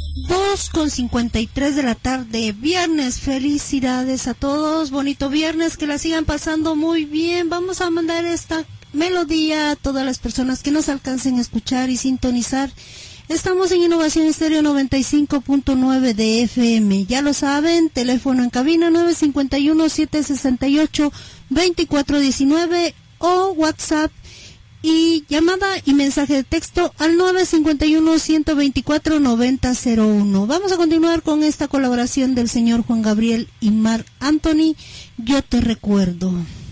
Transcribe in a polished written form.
2:53 de la tarde, viernes. Felicidades a todos, bonito viernes, que la sigan pasando muy bien. Vamos a mandar esta melodía a todas las personas que nos alcancen a escuchar y sintonizar. Estamos en Innovación Estéreo 95.9 de FM. Ya lo saben, teléfono en cabina 951-768-2419 o WhatsApp y llamada y mensaje de texto al 951-124-9001. Vamos a continuar con esta colaboración del señor Juan Gabriel y Marc Anthony, Yo te recuerdo.